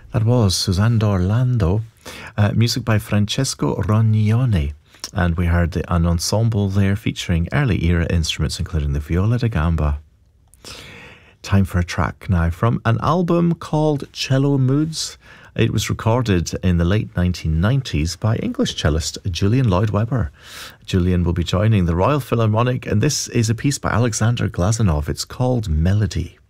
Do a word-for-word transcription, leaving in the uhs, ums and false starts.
That was Suzanne d'Orlando, uh, music by Francesco Rognoni. And we heard the, an ensemble there featuring early era instruments, including the viola da gamba. Time for a track now from an album called Cello Moods. It was recorded in the late nineteen nineties by English cellist Julian Lloyd Webber. Julian will be joining the Royal Philharmonic, and this is a piece by Alexander Glazunov. It's called Melody.